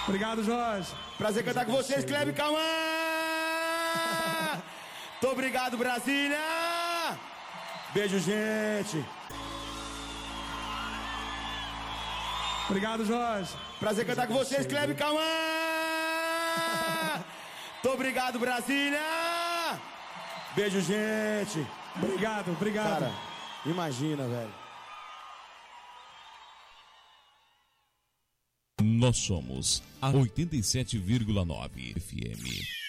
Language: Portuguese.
Obrigado, Jorge. Prazer cantar com vocês, Kleber Cauã. Muito obrigado, Brasília. Beijo, gente. Obrigado, Jorge. Prazer cantar com vocês, Kleber Cauã. Muito obrigado, Brasília. Beijo, gente. Obrigado. Cara, imagina, velho. Nós somos a 87,9 FM.